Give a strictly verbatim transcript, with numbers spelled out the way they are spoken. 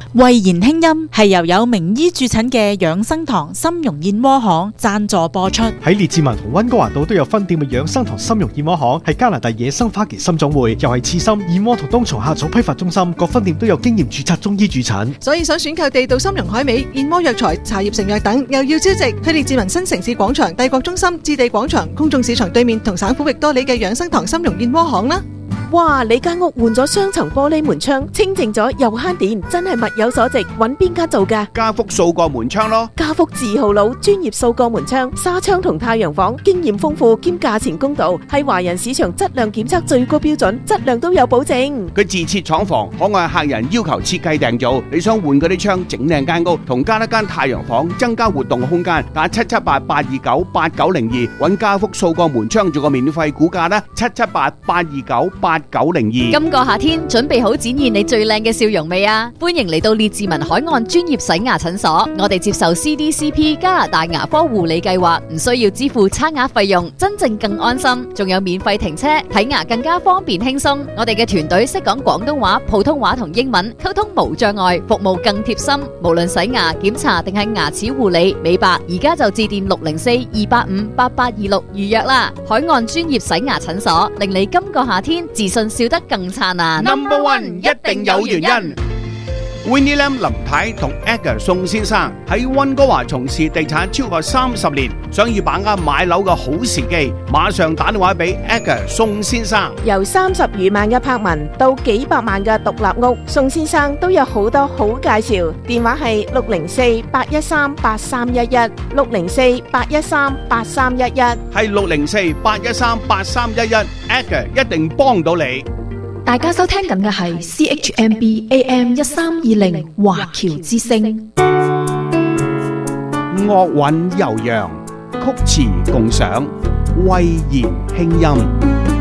慧言輕音係由有名醫駐診嘅養生堂參茸燕窩行贊助播出。 喺列治文同溫哥華島都有分店嘅養生堂參茸燕窩行係加拿大野生花旗參種會，又係刺參、燕窩同冬蟲夏草批發中心，各分店都有經驗註冊中醫駐診。 所以想選購地道參茸海味、燕窩藥材、茶葉成藥等，又要招值，去列治文新城市廣場、帝國中心、置地廣場、公眾市場對面同省府域多里嘅養生堂參茸燕窩行啦。 哇！你間屋換咗雙層玻璃門窗，清淨咗又慳電，真係物有所值。揾邊間做㗎？ 家福數個門窗咯。 家福字號佬，專業數個門窗、紗窗同太陽房，經驗豐富兼價錢公道，係華人市場質量檢測最高標準，質量都有保證。 佢自設廠房，可按客人要求設計訂造。你想換嗰啲窗，整靚間屋，同加一間太陽房，增加活動空間，打七七八八二九八九零二，揾家福數個門窗做個免費估價啦，七七八八二九八九零二。 今個夏天準備好展現你最靚嘅笑容未啊？歡迎嚟到列治文海岸專業洗牙診所，我哋接受 C D C P 加拿大牙科護理計劃，唔需要支付差額費用，真正更安心，仲有免費停車，睇牙更加方便輕鬆。我哋嘅團隊識講廣東話、普通話同英文，溝通無障礙，服務更貼心。無論洗牙、檢查定係牙齒護理、美白，而家就致電六零四二八五八八二六預約啦。海岸專業洗牙診所，令你今個夏天自信笑得更燦爛。 Number One 一定有原因。Winnie Lam 林太同 Edgar 宋先生喺溫哥華從事地產超過三十年，想要把握買樓嘅好時機，馬上打電話俾 Edgar 宋先生。 由三十餘萬嘅柏文到幾百萬嘅獨立屋，宋先生都有好多好介紹。電話係六零四八一三八三一一，六零四八一三八三一一， 係六零四八一三八三一一 ，Edgar 一定幫到你。 大家收聽緊嘅係 C H M B A M 一三二零華僑之聲， 樂韻悠揚，曲詞共賞，慧言輕音。